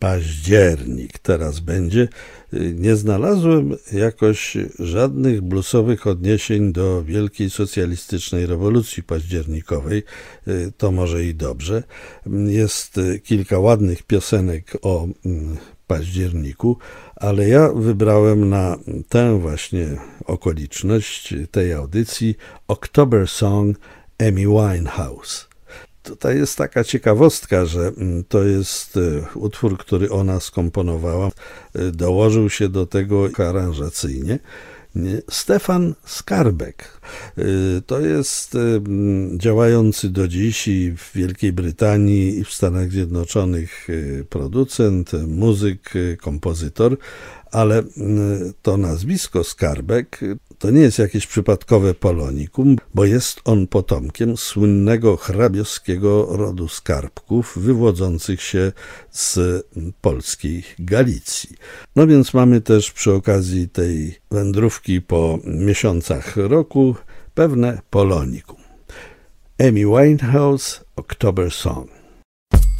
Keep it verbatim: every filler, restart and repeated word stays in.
Październik teraz będzie. Nie znalazłem jakoś żadnych bluesowych odniesień do wielkiej socjalistycznej rewolucji październikowej. To może i dobrze. Jest kilka ładnych piosenek o październiku, ale ja wybrałem na tę właśnie okoliczność tej audycji October Song Amy Winehouse. Tutaj jest taka ciekawostka, że to jest utwór, który ona skomponowała. Dołożył się do tego aranżacyjnie Stefan Skarbek. To jest działający do dziś i w Wielkiej Brytanii i w Stanach Zjednoczonych producent, muzyk, kompozytor, ale to nazwisko Skarbek to nie jest jakieś przypadkowe polonikum, bo jest on potomkiem słynnego hrabiowskiego rodu Skarbków wywodzących się z polskiej Galicji. No więc mamy też przy okazji tej wędrówki po miesiącach roku pewne polonikum. Amy Winehouse, October Song.